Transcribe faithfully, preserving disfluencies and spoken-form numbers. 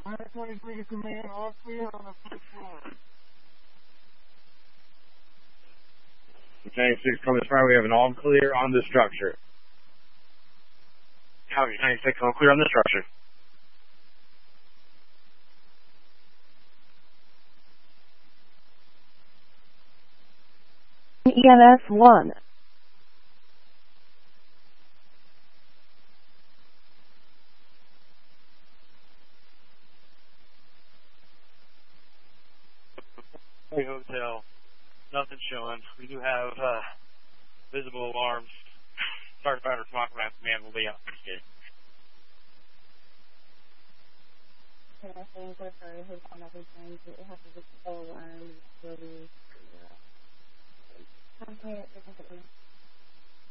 nine twenty-three to command, all clear on the first floor. ninety-six coming this far, we have an all clear on the structure. Copy, ninety-six, all clear on the structure. E M S one. Hotel, nothing showing. We do have uh, visible alarms. Sergeant Fighter Smock Map Man will be out. Okay. I think we're sorry, his on everything. It has to be all alarms, really. Yeah. Okay, it doesn't